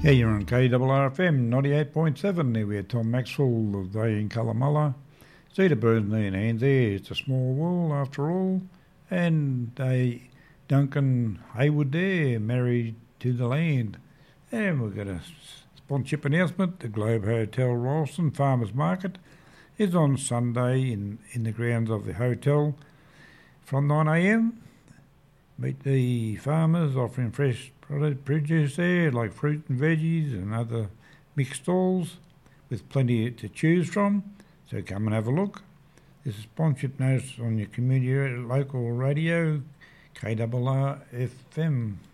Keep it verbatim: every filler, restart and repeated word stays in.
Yeah, you're on K R R F M ninety-eight point seven. There we are, Tom Maxwell of Day in Colomulla. Zeta Burnley and hand there. It's a small world after all. And uh, Duncan Haywood there, married to the land. And we've got a sponsorship announcement. The Globe Hotel Rolleston Farmers Market is on Sunday in, in the grounds of the hotel from nine a m. Meet the farmers offering fresh produce there, like fruit and veggies and other mixed stalls with plenty to choose from. So come and have a look. There's a sponsorship notice on your community local radio, K R R F M.